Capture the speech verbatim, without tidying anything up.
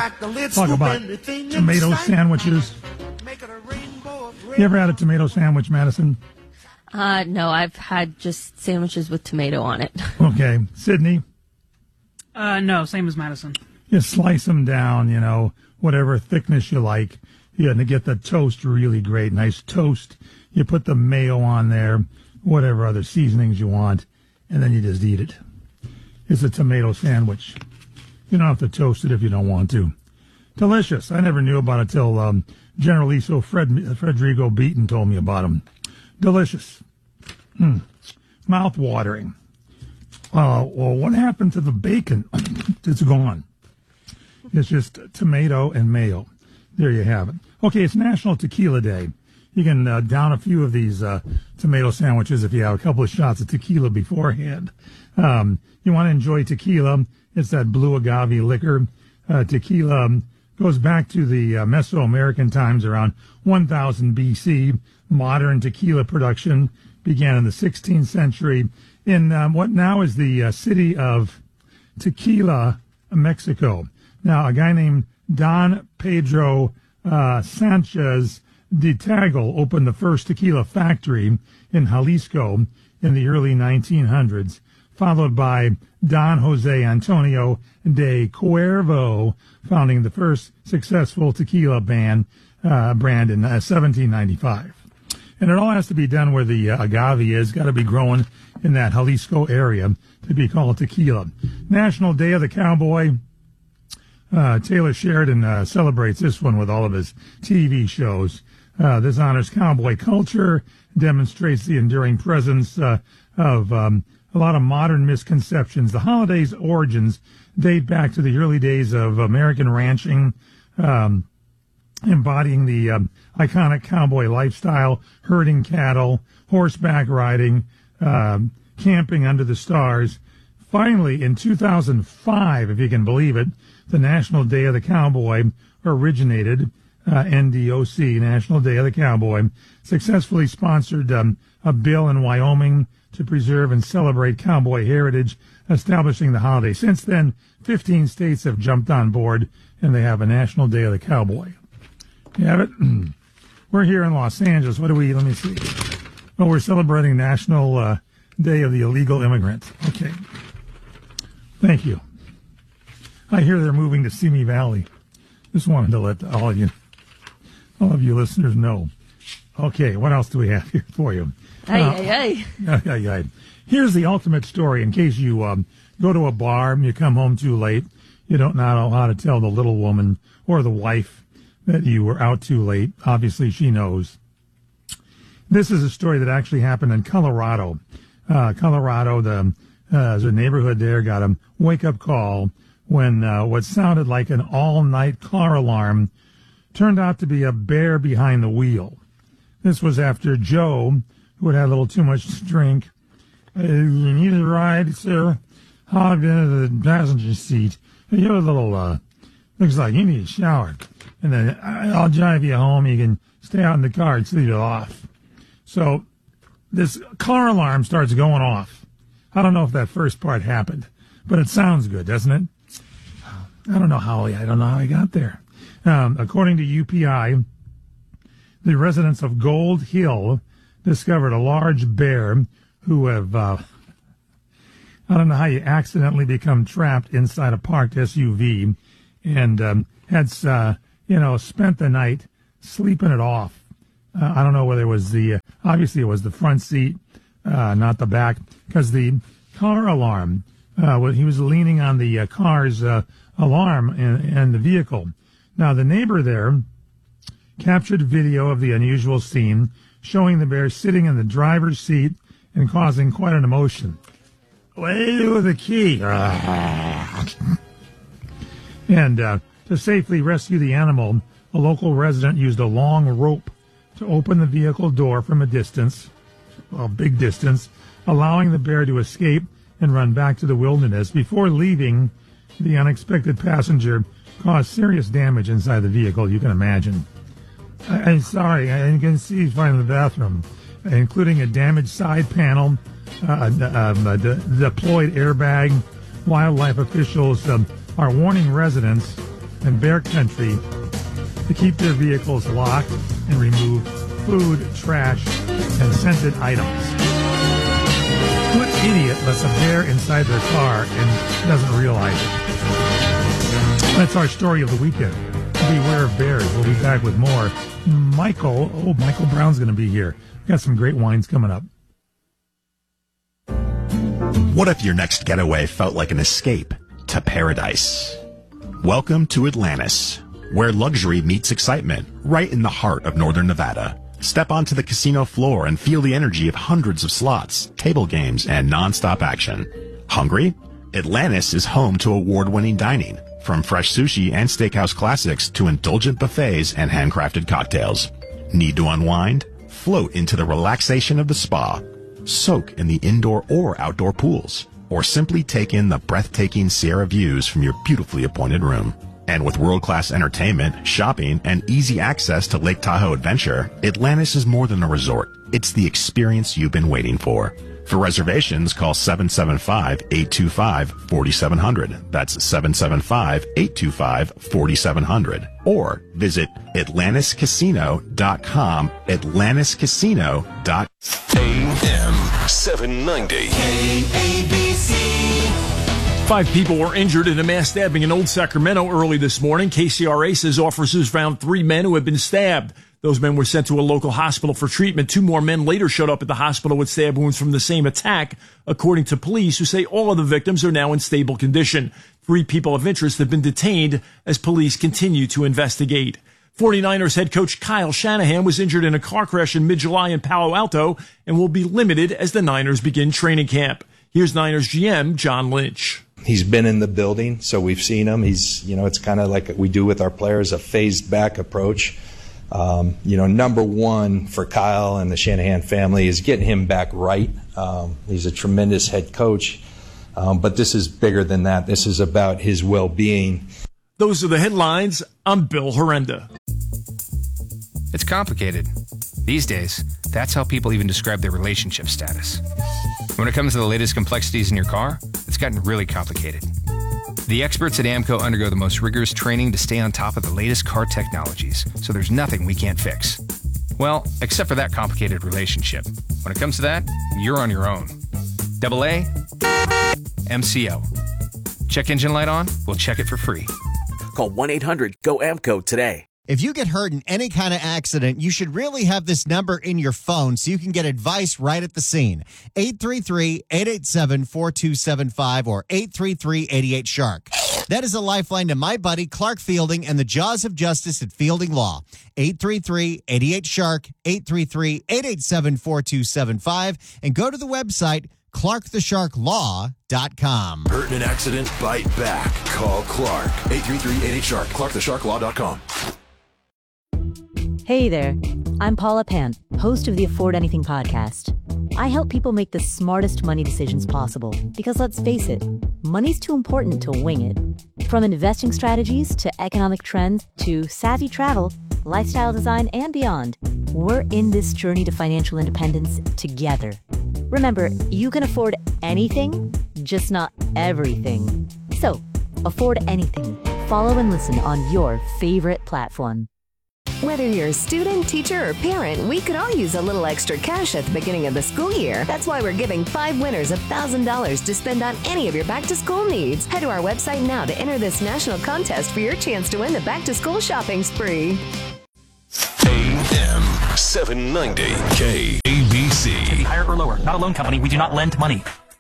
Talk about tomato sandwiches. You ever had a tomato sandwich, Madison? Uh, no, I've had just sandwiches with tomato on it. Okay. Sydney? Uh, no, same as Madison. You slice them down, you know, whatever thickness you like. You have to get the toast really great, nice toast. You put the mayo on there, whatever other seasonings you want, and then you just eat it. It's a tomato sandwich. You don't have to toast it if you don't want to. Delicious. I never knew about it till um, General I S O Fred, Frederico Beaton told me about them. Delicious. Mm. Mouth-watering. Uh, well, what happened to the bacon? It's gone. It's just tomato and mayo. There you have it. Okay, it's National Tequila Day. You can uh, down a few of these uh, tomato sandwiches if you have a couple of shots of tequila beforehand. Um, you want to enjoy tequila. It's that blue agave liquor. Uh, tequila um, goes back to the uh, Mesoamerican times around one thousand B C. Modern tequila production began in the sixteenth century in um, what now is the uh, city of Tequila, Mexico. Now, a guy named Don Pedro uh, Sanchez de Tagle opened the first tequila factory in Jalisco in the early nineteen hundreds, followed by Don Jose Antonio de Cuervo founding the first successful tequila band, uh, brand in uh, seventeen ninety-five. And it all has to be done where the uh, agave is, got to be growing in that Jalisco area to be called tequila. National Day of the Cowboy. Uh, Taylor Sheridan uh, celebrates this one with all of his T V shows. Uh, this honors cowboy culture, demonstrates the enduring presence uh, of um, a lot of modern misconceptions. The holiday's origins date back to the early days of American ranching, um, embodying the um, iconic cowboy lifestyle, herding cattle, horseback riding, um, camping under the stars. Finally, in two thousand five, if you can believe it, the National Day of the Cowboy originated, uh, N D O C, National Day of the Cowboy, successfully sponsored um, a bill in Wyoming to preserve and celebrate cowboy heritage, establishing the holiday. Since then, fifteen states have jumped on board, and they have a National Day of the Cowboy. You have it? We're here in Los Angeles. What do we, let me see. Oh, we're celebrating National uh, Day of the Illegal Immigrant. Okay. Thank you. I hear they're moving to Simi Valley. Just wanted to let all of you, all of you listeners know. Okay, what else do we have here for you? Hey, uh, hey, hey. Ay, ay, ay. Here's the ultimate story in case you um, go to a bar and you come home too late. You don't know how to tell the little woman or the wife that you were out too late. Obviously, she knows. This is a story that actually happened in Colorado. Uh, Colorado, the, uh, the neighborhood there got a wake-up call when uh, what sounded like an all-night car alarm turned out to be a bear behind the wheel. This was after Joe, who had had a little too much to drink. Uh, you need a ride, sir? Hogged into the passenger seat. You're a little, uh, looks like you need a shower. And then I'll drive you home. You can stay out in the car and sleep it off. So this car alarm starts going off. I don't know if that first part happened, but it sounds good, doesn't it? I don't know how I don't know how I got there. Um, according to U P I, the residents of Gold Hill discovered a large bear who have, uh, I don't know how you accidentally become trapped inside a parked S U V and um, had, uh, you know, spent the night sleeping it off. Uh, I don't know whether it was the, uh, obviously it was the front seat, uh, not the back, because the car alarm, uh, well, he was leaning on the uh, car's uh, alarm in, in the vehicle. Now, the neighbor there captured video of the unusual scene, showing the bear sitting in the driver's seat and causing quite an emotion. Away with the key. And uh, to safely rescue the animal, a local resident used a long rope to open the vehicle door from a distance, a big distance, allowing the bear to escape and run back to the wilderness. Before leaving, the unexpected passenger caused serious damage inside the vehicle, you can imagine. I, I'm sorry, I can see he's fine in the bathroom, including a damaged side panel, uh, um, a de- deployed airbag. Wildlife officials um, are warning residents and Bear Country to keep their vehicles locked and remove food, trash, and scented items. What idiot lets a bear inside their car and doesn't realize it? That's our story of the weekend. Beware of bears. We'll be back with more. Michael, oh, Michael Brown's going to be here. We've got some great wines coming up. What if your next getaway felt like an escape to paradise? Welcome to Atlantis, where luxury meets excitement, right in the heart of northern Nevada. Step onto the casino floor and feel the energy of hundreds of slots, table games, and non-stop action. Hungry? Atlantis is home to award-winning dining, from fresh sushi and steakhouse classics to indulgent buffets and handcrafted cocktails. Need to unwind? Float into the relaxation of the spa. Soak in the indoor or outdoor pools. Or simply take in the breathtaking Sierra views from your beautifully appointed room. And with world-class entertainment, shopping, and easy access to Lake Tahoe Adventure, Atlantis is more than a resort. It's the experience you've been waiting for. For reservations, call seven seven five, eight two five, four seven zero zero. That's seven seven five, eight two five, four seven zero zero. Or visit Atlantis Casino dot com, Atlantis Casino dot com. A M seven ninety. K A B C. Five people were injured in a mass stabbing in Old Sacramento early this morning. K C R A says officers found three men who had been stabbed. Those men were sent to a local hospital for treatment. Two more men later showed up at the hospital with stab wounds from the same attack, according to police, who say all of the victims are now in stable condition. Three people of interest have been detained as police continue to investigate. forty-niners head coach Kyle Shanahan was injured in a car crash in mid-July in Palo Alto and will be limited as the Niners begin training camp. Here's Niners G M John Lynch. He's been in the building, so we've seen him. He's, you know, it's kind of like we do with our players, a phased back approach. Um, you know, number one for Kyle and the Shanahan family is getting him back right. Um, he's a tremendous head coach, um, but this is bigger than that. This is about his well-being. Those are the headlines. I'm Bill Horrenda. It's complicated. These days, that's how people even describe their relationship status. When it comes to the latest complexities in your car, it's gotten really complicated. The experts at AAMCO undergo the most rigorous training to stay on top of the latest car technologies, so there's nothing we can't fix. Well, except for that complicated relationship. When it comes to that, you're on your own. Double A, M C O. Check engine light on? We'll check it for free. Call one eight hundred G O A M C O today. If you get hurt in any kind of accident, you should really have this number in your phone so you can get advice right at the scene. eight three three, eight eight seven, four two seven five or eight three three, eight eight, shark. That is a lifeline to my buddy Clark Fielding and the Jaws of Justice at Fielding Law. eight three three, eight eight, shark, eight three three, eight eight seven, four two seven five, and go to the website clark the shark law dot com. Hurt in an accident? Bite back. Call Clark. eight three three, eight eight, shark. clark the shark law dot com. Hey there, I'm Paula Pant, host of the Afford Anything podcast. I help people make the smartest money decisions possible because, let's face it, money's too important to wing it. From investing strategies to economic trends to savvy travel, lifestyle design, and beyond, we're in this journey to financial independence together. Remember, you can afford anything, just not everything. So, afford anything. Follow and listen on your favorite platform. Whether you're a student, teacher, or parent, we could all use a little extra cash at the beginning of the school year. That's why we're giving five winners one thousand dollars to spend on any of your back-to-school needs. Head to our website now to enter this national contest for your chance to win the back-to-school shopping spree. A M seven ninety K A B C. Higher or lower. Not a loan company. We do not lend money.